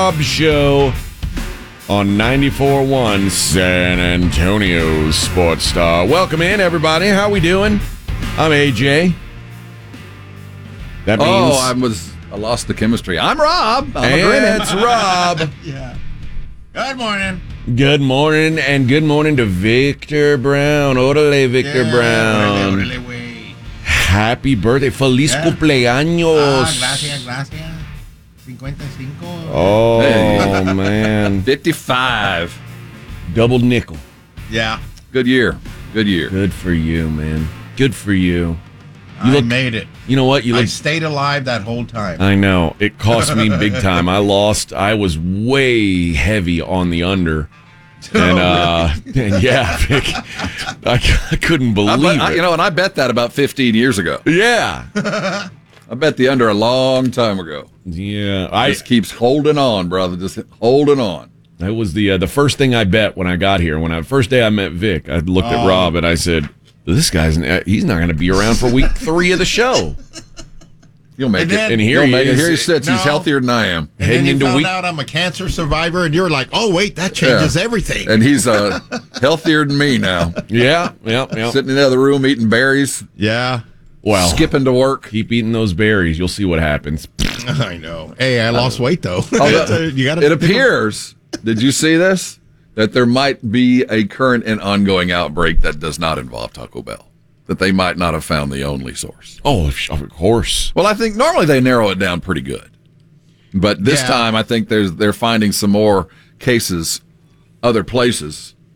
Rob Show on 94.1 San Antonio's Sports Star. Welcome in, everybody. How we doing? I'm AJ. That means... I lost the chemistry. I'm Rob. It's Rob. Yeah. Good morning. Good morning, and good morning to Victor Brown. Orale, Victor Brown. Orale, güey. Happy birthday. Feliz cumpleaños. Gracias. 55. Oh, Hey. man. 55. Double nickel. Yeah. Good year. Good for you, man. Good for you. I made it. You know what? I stayed alive that whole time. I know. It cost me big time. I was way heavy on the under. And, and yeah, Vic, I couldn't believe it. And I bet that about 15 years ago. Yeah. I bet the under a long time ago. Yeah. Just keeps holding on, brother. Just holding on. That was the first thing I bet when I got here. First day I met Vic, I looked at Rob and I said, he's not going to be around for week 3 of the show. You'll make it. And here he sits. No. He's healthier than I am. And then you found out I'm a cancer survivor, and you're like, oh, wait, that changes everything. And he's healthier than me now. Yeah. Sitting in the other room eating berries. Yeah. Well, skipping to work. Keep eating those berries. You'll see what happens. I know. Hey, I lost weight, though. It appears, did you see this? That there might be a current and ongoing outbreak that does not involve Taco Bell. That they might not have found the only source. Oh, of course. Well, I think normally they narrow it down pretty good. But this time, I think they're finding some more cases other places.